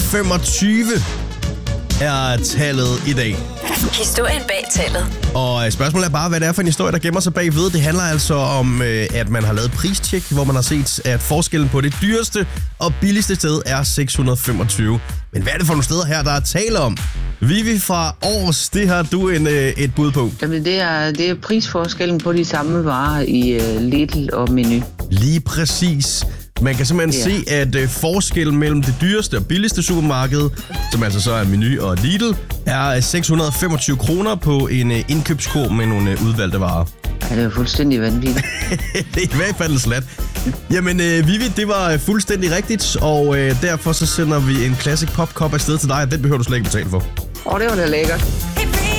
625 er tallet i dag. Historien bag tallet. Og spørgsmålet er bare, hvad det er for en historie, der gemmer sig bagved. Det handler altså om, at man har lavet pristjek, hvor man har set, at forskellen på det dyreste og billigste sted er 625. Men hvad er det for nogle steder her, der er tale om? Vivi fra Aars, det har du et bud på. Jamen, det er prisforskellen på de samme varer i Lidl og Meny. Lige præcis. Man kan simpelthen se, at forskellen mellem det dyreste og billigste supermarked, som altså så er Meny og Lidl, er 625 kroner på en indkøbskurv med nogle udvalgte varer. Ja, det er fuldstændig vanvittigt. Det er i hvert fald slat. Jamen, Vivi, det var fuldstændig rigtigt, og derfor så sender vi en Classic Pop Cup afsted til dig, og den behøver du slet ikke betale for. Det var da lækkert.